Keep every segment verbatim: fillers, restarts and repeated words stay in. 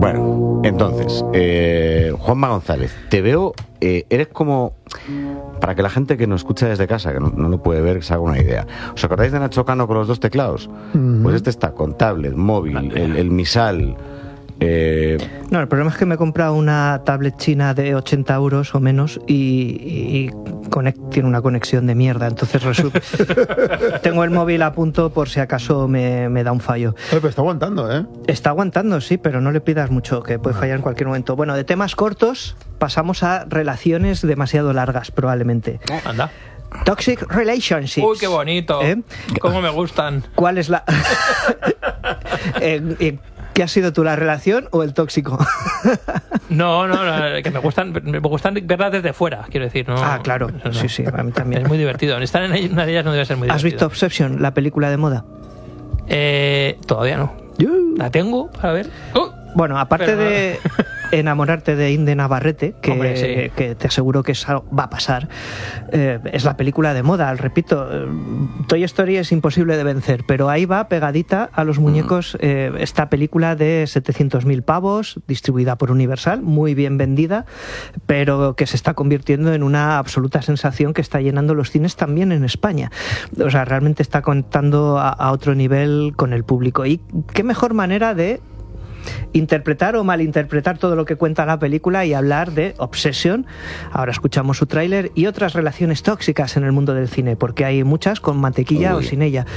Bueno, entonces, eh, Juanma González, te veo, eh, eres como, para que la gente que nos escucha desde casa, que no, no lo puede ver, que se haga una idea. ¿Os acordáis de Nacho Cano con los dos teclados? Mm-hmm. Pues este está con tablet, móvil, el, el misal. Eh... No, el problema es que me he comprado una tablet china de ochenta euros o menos y, y conect, tiene una conexión de mierda, entonces resulta... tengo el móvil a punto por si acaso me, me da un fallo. Oye, pero está aguantando, ¿eh? Está aguantando, sí, pero no le pidas mucho, que puede fallar en cualquier momento. Bueno, de temas cortos pasamos a relaciones demasiado largas, probablemente. Anda. Toxic relationships. Uy, qué bonito. ¿Eh? Cómo me gustan. ¿Cuál es la...? eh, eh, ¿Qué ha sido tú, la relación o el tóxico? No, no, no, que me gustan, me gustan verlas desde fuera, quiero decir. No, ah, claro, no, sí, sí, a mí también. Es muy divertido. Estar en una de ellas no debe ser muy divertido. ¿Has visto Obsession, la película de moda? Eh, todavía no. Uh. La tengo para ver. Uh. Bueno, aparte Pero... de enamorarte de Inde Navarrete, que, Hombre, sí. que te aseguro que eso va a pasar, eh, es la película de moda, repito. Toy Story es imposible de vencer, pero ahí va pegadita a los muñecos eh, esta película de setecientos mil pavos, distribuida por Universal, muy bien vendida, pero que se está convirtiendo en una absoluta sensación que está llenando los cines también en España. O sea, realmente está contando a, a otro nivel con el público. Y qué mejor manera de interpretar o malinterpretar todo lo que cuenta la película y hablar de Obsession. Ahora escuchamos su tráiler y otras relaciones tóxicas en el mundo del cine, porque hay muchas con mantequilla Uy. o sin ella.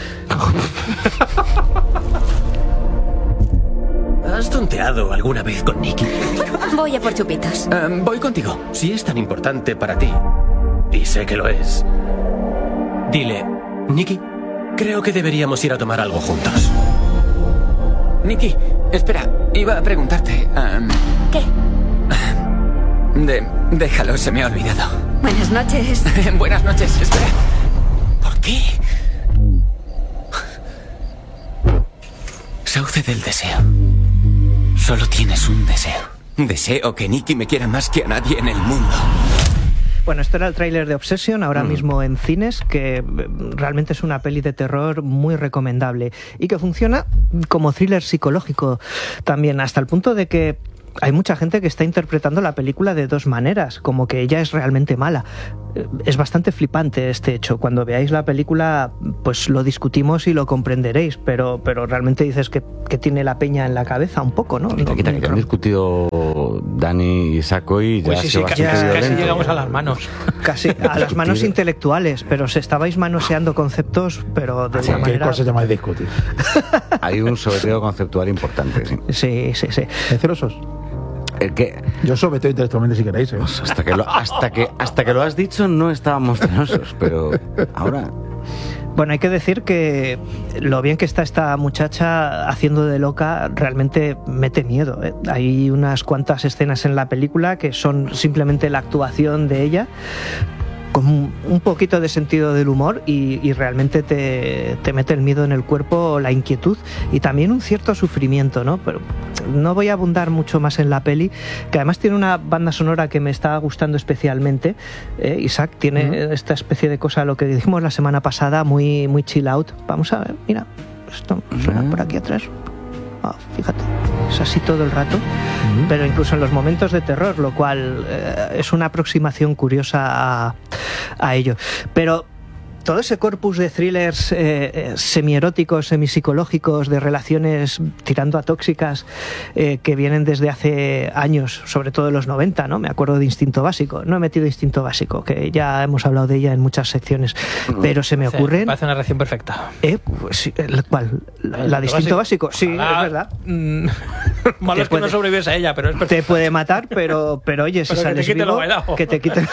¿Has tonteado alguna vez con Nicky? Voy a por chupitos. Um, voy contigo. Si es tan importante para ti, y sé que lo es, dile, Nicky, creo que deberíamos ir a tomar algo juntos. Nicky, espera, iba a preguntarte... Um, ¿Qué? De, déjalo, se me ha olvidado. Buenas noches. Buenas noches, espera. ¿Por qué? Sauce del deseo. Solo tienes un deseo. Deseo que Nicky me quiera más que a nadie en el mundo. Bueno, esto era el tráiler de Obsession, ahora mm. mismo en cines, que realmente es una peli de terror muy recomendable y que funciona como thriller psicológico también, hasta el punto de que hay mucha gente que está interpretando la película de dos maneras, como que ella es realmente mala. Es bastante flipante este hecho. Cuando veáis la película, pues lo discutimos y lo comprenderéis, pero, pero realmente dices que, que tiene la peña en la cabeza un poco, ¿no? Quita, quita, que ya han discutido Dani y Saco y ya pues sí, se sí, va casi, violento. Casi llegamos a las manos. Casi a las manos intelectuales, pero se estabais manoseando conceptos, pero de sí, una manera... ¿Qué cosa se llama discutir? Hay un sobreteo conceptual importante, sí. Sí, sí, sí. ¿Es celosos? El que... Yo sobreteo intelectualmente si queréis, ¿eh? Pues hasta, que lo, hasta, que, hasta que lo has dicho no estábamos celosos, pero ahora... Bueno, hay que decir que lo bien que está esta muchacha haciendo de loca realmente mete miedo, ¿eh? Hay unas cuantas escenas en la película que son simplemente la actuación de ella, con un poquito de sentido del humor y, y realmente te, te mete el miedo en el cuerpo, la inquietud y también un cierto sufrimiento, ¿no? Pero no voy a abundar mucho más en la peli, que además tiene una banda sonora que me está gustando especialmente. eh, Isaac tiene uh-huh. esta especie de cosa, lo que dijimos la semana pasada, muy, muy chill out. Vamos a ver, mira, esto suena uh-huh. por aquí atrás. Oh, fíjate, es así todo el rato, uh-huh. pero incluso en los momentos de terror, lo cual eh, es una aproximación curiosa a, a ello. Pero todo ese corpus de thrillers eh, eh, semieróticos, semipsicológicos, de relaciones tirando a tóxicas, eh, que vienen desde hace años, sobre todo en los noventa, ¿no? Me acuerdo de Instinto Básico. No he metido Instinto Básico, que ya hemos hablado de ella en muchas secciones, pero se me ocurren... Sí, parece una reacción perfecta. Eh, pues, sí, ¿cuál? ¿La, la de Instinto Básico? Sí, ah, es verdad. Mm, malo es que no sobrevives a ella, pero es perfecta. Te puede matar, pero, pero oye, si pero sales que te vivo, lo que te quiten...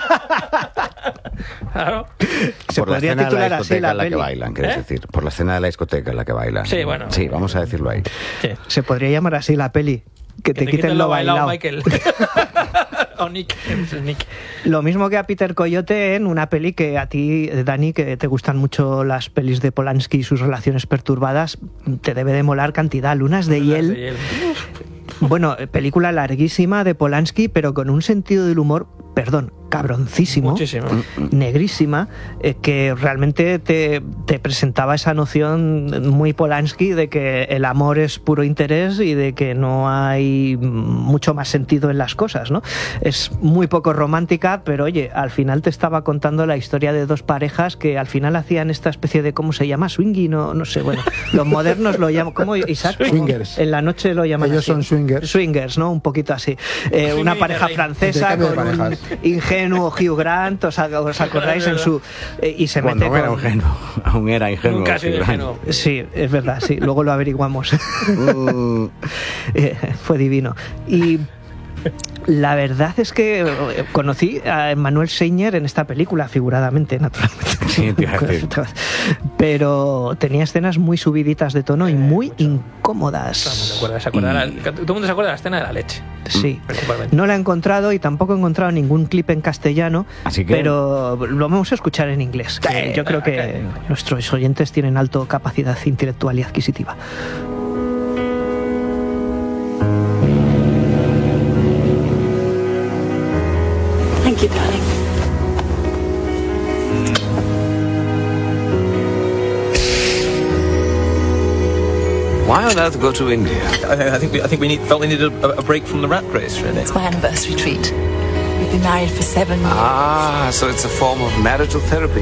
Claro. Se por podría la titular la así la, la peli. que bailan, quieres ¿Eh? decir, por la escena de la discoteca en la que bailan. Sí, bueno. Sí, vamos a decirlo ahí. Sí. Se podría llamar así la peli, que, que te, te quiten, quiten lo bailado, Michael. O Nick. Nick. Lo mismo que a Peter Coyote en una peli que a ti, Dani, que te gustan mucho las pelis de Polanski y sus relaciones perturbadas, te debe de molar cantidad. Lunas de hiel. De hiel. Bueno, película larguísima de Polanski, pero con un sentido del humor, perdón, cabroncísimo, Muchísimo. negrísima, eh, que realmente te, te presentaba esa noción muy Polanski de que el amor es puro interés y de que no hay mucho más sentido en las cosas, ¿no? Es muy poco romántica, pero oye, al final te estaba contando la historia de dos parejas que al final hacían esta especie de, ¿cómo se llama? Swinging, no, no sé, bueno, los modernos lo llaman, ¿cómo, Isaac? Swingers. En la noche lo llaman Ellos así. son swingers. Swingers, ¿no? Un poquito así. Eh, una pareja francesa Intercambio con de un parejas. ingenuo Hugh Grant, ¿os, os acordáis en su... eh, y se Cuando mete aún era con... ingenuo, aún era ingenuo. Nunca ha sido sí, ingenuo. Sí, es verdad, sí, luego lo averiguamos. Mm, Eh, fue divino. Y la verdad es que eh, conocí a Emmanuel Seigner en esta película, figuradamente, naturalmente. Sí, te iba a decir. Pero tenía escenas muy subiditas de tono y muy Todo el mundo incómodas. se acuerda, se acuerda Y- de la- todo el mundo se acuerda de la escena de la leche, Sí. principalmente. No la he encontrado y tampoco he encontrado ningún clip en castellano, Así que- pero lo vamos a escuchar en inglés. que yo creo que nuestros oyentes tienen alta capacidad intelectual y adquisitiva. Thank you, darling. Why on earth go to India? I, I think we, I think we need, felt we needed a, a break from the rat race, really. It's my anniversary treat. We've been married for seven years. Ah, so it's a form of marital therapy.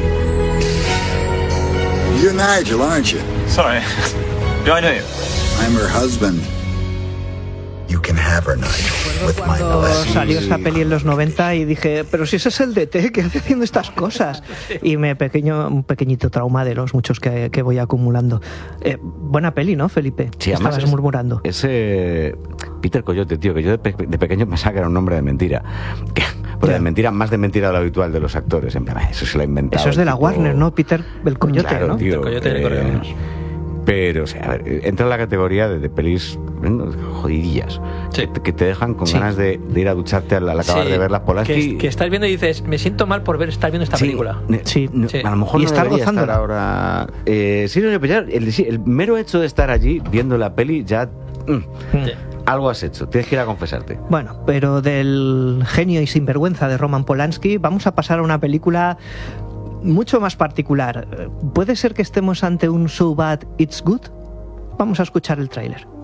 You're Nigel, aren't you? Sorry. Do I know you? I'm her husband. You can have her, Nigel, with my Cuando blessing. salió esta peli en los noventa y dije, pero si ese es el D T, ¿qué hace haciendo estas cosas? Y me pequeño, un pequeñito trauma de los muchos que, que voy acumulando. Eh, buena peli, ¿no, Felipe? Sí, además Estabas es- murmurando. Ese Peter Coyote, tío, que yo de, pe- de pequeño pensaba que era un nombre de mentira. Que, pero Ya. de mentira, más de mentira de lo habitual de los actores. En plan, "Ah, eso se lo ha inventado. Eso es de la tipo- Warner, ¿no? Peter el Coyote, Claro, ¿no? tío. El Coyote de eh, Correos. pero, o sea, a ver, entra en la categoría de, de pelis bueno, jodidillas. Sí. Que, que te dejan con Sí. ganas de, de ir a ducharte al, al acabar Sí, de ver las que, Polanski. que estás viendo y dices, me siento mal por ver estar viendo esta Sí, película. ne- Sí. no, Sí. A lo mejor Y no estar debería estar gozándola. ahora. Eh, sí, no, pero ya el, sí, el mero hecho de estar allí viendo la peli ya. mm, Mm. Sí. algo has hecho. Tienes que ir a confesarte. Bueno, pero del genio y sinvergüenza de Roman Polanski vamos a pasar a una película mucho más particular. ¿Puede ser que estemos ante un So Bad It's Good? Vamos a escuchar el tráiler.